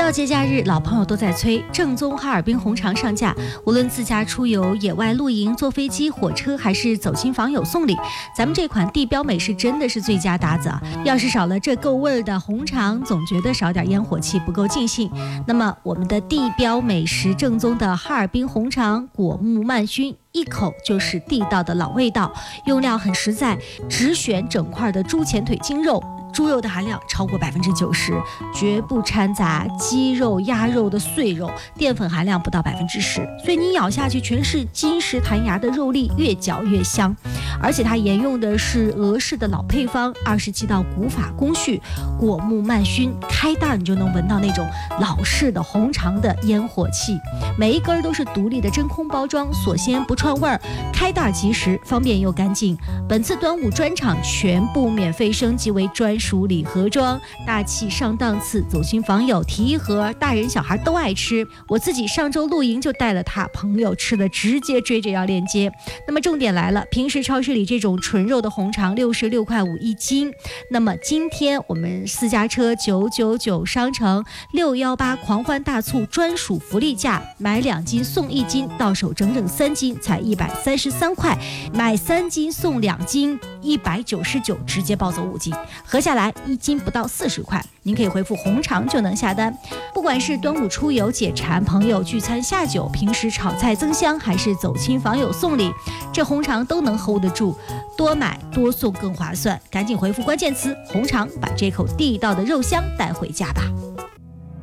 到节假日，老朋友都在催正宗哈尔滨红肠上架。无论自驾出游、野外露营、坐飞机、火车，还是走亲访友送礼，咱们这款地标美食真的是最佳搭子啊！要是少了这够味儿的红肠，总觉得少点烟火气不够尽兴。那么我们的地标美食正宗的哈尔滨红肠，果木慢熏。一口就是地道的老味道，用料很实在，只选整块的猪前腿筋肉。猪肉的含量超过90%，绝不掺杂鸡肉、鸭肉的碎肉，淀粉含量不到10%，所以你咬下去全是金石弹牙的肉粒，越嚼越香。而且它沿用的是俄式的老配方，27道古法工序，果木慢熏，开袋你就能闻到那种老式的红肠的烟火气。每一根都是独立的真空包装，锁鲜不串味儿，开袋即食，方便又干净。本次端午专场全部免费升级为专属礼盒装，大气上档次，走亲访友提一盒，大人小孩都爱吃。我自己上周露营就带了它，朋友吃的直接追着要链接。那么重点来了，平时超市里这种纯肉的红肠66.5块一斤，那么今天我们私家车999商城618狂欢大促专属福利价，买2斤送1斤，到手整整3斤才133块，买3斤送2斤199，直接抱走5斤，合下来1斤不到40块，您可以回复红肠就能下单。不管是端午出游解馋、朋友聚餐下酒、平时炒菜增香，还是走亲访友送礼，这红肠都能 hold 得住，多买多送更划算。赶紧回复关键词红肠，把这口地道的肉香带回家吧。